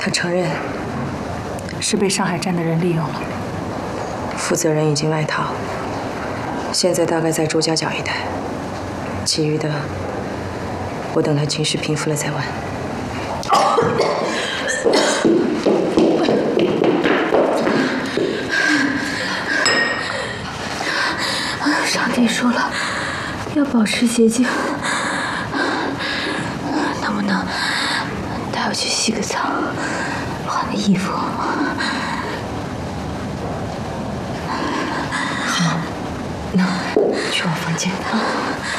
他承认是被上海站的人利用了， 负责人已经外逃，现在大概在朱家角一带。其余的，我等他情绪平复了再问。 上帝说了，要保持洁净。能不能带我去洗个澡，换个衣服？ 好，那去我房间。